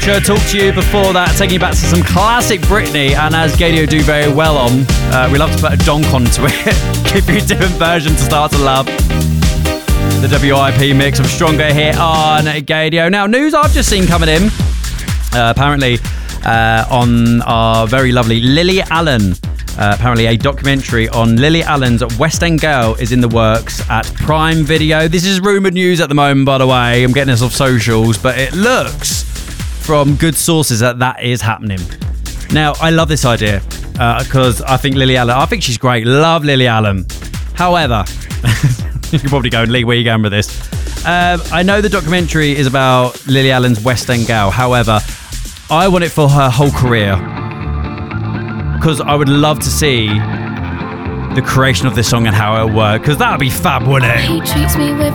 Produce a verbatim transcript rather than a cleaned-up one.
Culture. Talk to you before that, taking you back to some classic Britney, and as Gadio do very well on, uh, we love to put a donk onto it, give you a different version to start to love. The W I P mix of Stronger here on Gadio. Now, news I've just seen coming in, uh, apparently uh, on our very lovely Lily Allen. Uh, apparently a documentary on Lily Allen's West End Girl is in the works at Prime Video. This is rumoured news at the moment, by the way. I'm getting this off socials, but it looks from good sources that that is happening. Now, I love this idea because uh, I think Lily Allen, I think she's great. Love Lily Allen. However, you can probably go, Lee, where are you going with this? Um, I know the documentary is about Lily Allen's West End Girl. However, I want it for her whole career. Because I would love to see the creation of this song and how it'll work. Because that would be fab, wouldn't it? He treats me with